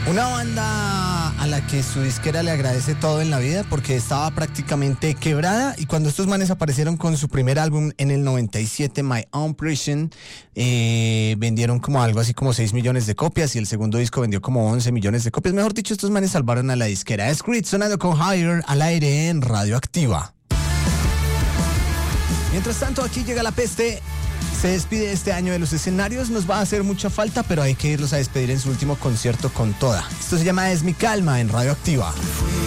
Una banda a la que su disquera le agradece todo en la vida porque estaba prácticamente quebrada, y cuando estos manes aparecieron con su primer álbum en el 97, My Own Prison, vendieron como algo así como 6 millones de copias, y el segundo disco vendió como 11 millones de copias. Mejor dicho, estos manes salvaron a la disquera. Es Creed sonando con Higher al aire en Radioactiva. Mientras tanto, aquí llega la peste. Se despide este año de los escenarios, nos va a hacer mucha falta, pero hay que irlos a despedir en su último concierto con toda. Esto se llama Es mi calma en Radioactiva.